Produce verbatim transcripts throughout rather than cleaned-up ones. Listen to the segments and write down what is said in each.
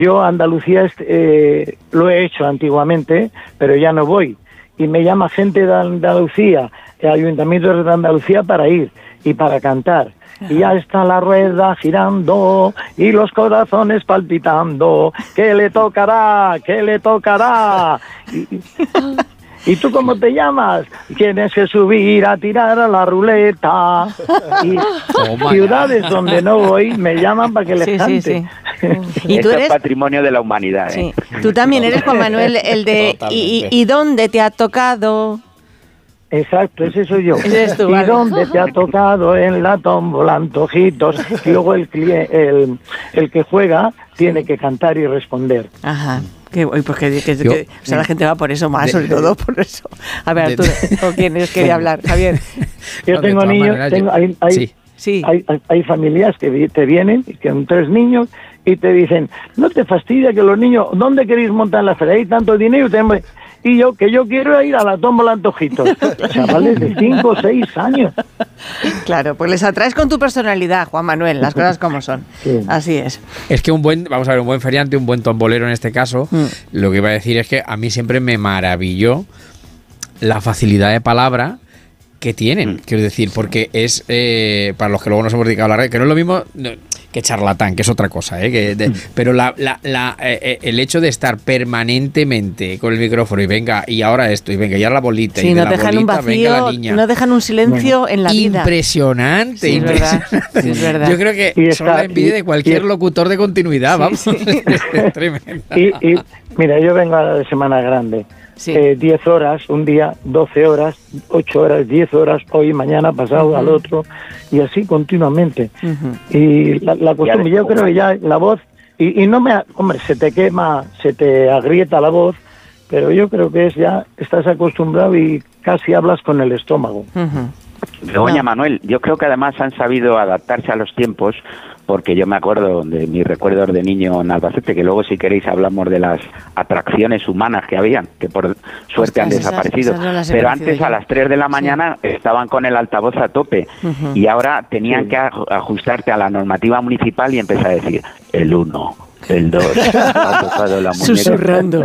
yo Andalucía eh, lo he hecho antiguamente, pero ya no voy. Y me llama gente de Andalucía, ayuntamientos de Andalucía para ir y para cantar. Y ya está la rueda girando y los corazones palpitando. ¿Qué le tocará? ¿Qué le tocará? Y, ¿y tú cómo te llamas? Tienes que subir a tirar a la ruleta. Y oh, ciudades donde no voy me llaman para que les sí, cante. Sí, sí. ¿Y tú eres? Es patrimonio de la humanidad. ¿eh? Sí. Tú también eres, Juan Manuel, el de ¿y, y dónde te ha tocado? Exacto, ese soy yo. ¿Eres tú, ¿Y vale? dónde te ha tocado? En la tómbola, antojitos. Y luego el, el, el que juega tiene que cantar y responder. Ajá. Que, pues que, que, yo, que o sea, la gente va por eso más, de, sobre todo por eso. A ver, Arturo, ¿con quién quería hablar? Javier. Yo no, tengo niños, manera, tengo, hay, hay, sí. Sí. Hay, hay, hay familias que te vienen, que son tres niños, y te dicen, no te fastidia que los niños, ¿dónde queréis montar la feria? Hay tanto dinero, tenemos... Y yo, que yo quiero ir a la tómbola antojitos. Chavales de cinco o seis años. Claro, pues les atraes con tu personalidad, Juan Manuel, las cosas como son. Sí. Así es. Es que un buen, vamos a ver, un buen feriante, un buen tombolero en este caso, mm. lo que iba a decir es que a mí siempre me maravilló la facilidad de palabra que tienen, mm. quiero decir, porque es, eh, para los que luego nos hemos dedicado a hablar, que no es lo mismo... No, que charlatán, que es otra cosa, ¿eh? Que de, mm. Pero la, la, la, eh, el hecho de estar permanentemente con el micrófono y venga, y ahora esto, y venga, y ahora la bolita, sí, y de no la dejan bolita, un vacío, venga la niña. No dejan un silencio bueno, en la vida. Impresionante, sí, impresionante. Es verdad, sí, es verdad. Yo creo que y son la envidia y, de cualquier y, locutor de continuidad, sí, vamos. Sí. Es tremendo. Y, y, mira, yo vengo a la Semana Grande. Sí. Eh, diez horas, un día, doce horas, ocho horas, diez horas, hoy, mañana, pasado, uh-huh. al otro, y así continuamente. Uh-huh. Y la, la costumbre, yo creo que ya la voz, y, y no me, hombre, se te quema, se te agrieta la voz, pero yo creo que es ya, estás acostumbrado y casi hablas con el estómago. Uh-huh. Begoña, no. Manuel, yo creo que además han sabido adaptarse a los tiempos, porque yo me acuerdo de mis recuerdos de niño en Albacete, que luego si queréis hablamos de las atracciones humanas que habían, que por suerte Ostras, han desaparecido, esas, esas no pero antes yo. a las tres de la mañana sí. estaban con el altavoz a tope, uh-huh. y ahora tenían sí. que ajustarte a la normativa municipal y empezar a decir el uno, el dos, ha tocado la muñeca. Susurrando.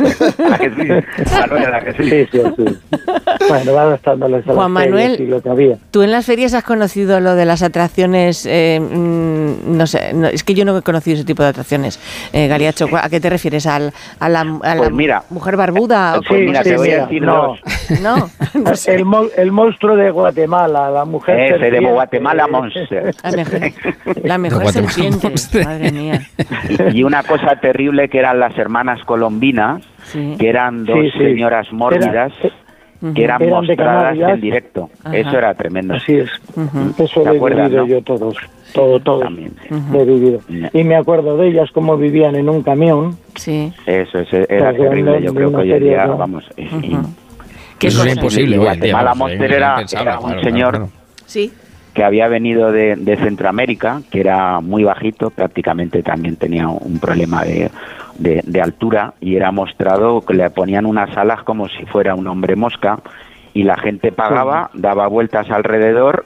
¿A que sí? Manuel, ¿a que sí? Sí, sí, sí. Bueno, va adaptándoles a Juan las Manuel, ferias y lo que había. ¿Tú en las ferias has conocido lo de las atracciones? Eh, mmm, no sé, no, es que yo no he conocido ese tipo de atracciones. Eh, Galiacho, ¿a qué te refieres? ¿Al, a la, a la pues mira, mujer barbuda? Pues sí, mira, sí, te voy a decir no. No, no sé. el, mo- el monstruo de Guatemala, la mujer Ese serpiente. de Guatemala Monster. La mejor, la mejor serpiente, madre mía. Y una cosa terrible que eran las hermanas colombinas, sí. que eran dos sí, sí. señoras mórbidas, era, que eran, eran mostradas en directo. Ajá. Eso era tremendo. Así es. Uh-huh. Eso lo he acuerdas, vivido, ¿no? Yo todos, todo, todo. También. Uh-huh. Lo he vivido. Y me acuerdo de ellas cómo vivían en un camión. Sí. Eso, eso era pues terrible. Yo creo que hoy en día, ¿no? vamos... Uh-huh. Que eso es imposible. Guatemala Monster era, era un claro, señor... Claro. Sí. que había venido de, de Centroamérica, que era muy bajito, prácticamente también tenía un problema de, de, de altura, y era mostrado que le ponían unas alas como si fuera un hombre mosca, y la gente pagaba, daba vueltas alrededor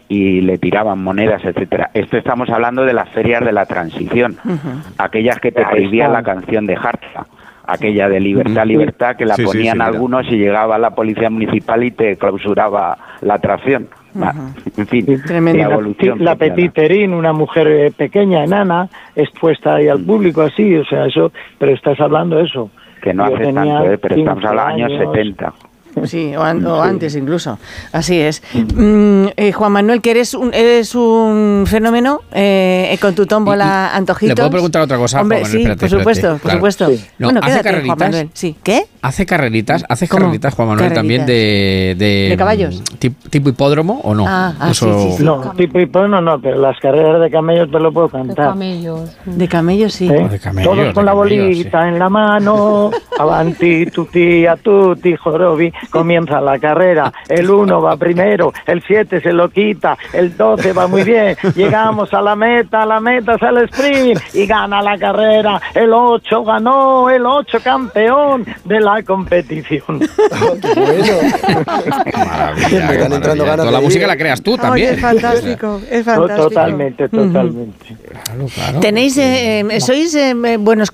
y le tiraban monedas, etcétera. Esto estamos hablando de las ferias de la transición, uh-huh. aquellas que te prohibían la canción de Hartza, aquella de Libertad, Libertad, que la sí, ponían sí, sí, algunos y llegaba la policía municipal y te clausuraba la atracción. Uh-huh. En fin, tremendo. La evolución. La Petiterín, una mujer eh, pequeña, enana, expuesta ahí al público así, o sea, eso, pero estás hablando de eso. Que no hace tanto, eh, pero estamos a los años setenta. Sí, o, an- o antes incluso. Así es. Mm, eh, Juan Manuel, que eres un, eres un fenómeno eh, con tu tómbola antojitos. ¿Le puedo preguntar otra cosa? Hombre, Juan Manuel? sí, Espérate, por supuesto, espérate. por supuesto. Claro. Sí. No, bueno, ¿hace quédate, carreritas? Juan Manuel. Sí. ¿Qué? ¿Hace carreritas? ¿Hace ¿Cómo? carreritas, Juan Manuel, Carreritas. también de, de... ¿De caballos? Tipo, tipo hipódromo o no? Ah, ah Eso... sí, sí, sí. No, tipo hipódromo no, pero las carreras de camellos te lo puedo cantar. De camellos. De camellos, sí. ¿Eh? De camellos, Todos con de la camellos, bolita sí. en la mano, avanti, tutti, a tutti, jorobi, comienza la carrera. El uno va primero, el siete se lo quita, el doce va muy bien, llegamos a la meta, a la meta sale el sprint y gana la carrera, el ocho ganó, el ocho campeón de la competición. Oh, qué bueno. Maravilla, están entrando ganas Toda la de música ir. la creas tú también. Oye, es fantástico, es fantástico. Totalmente, totalmente. Claro, claro. Tenéis, eh, sois eh, buenos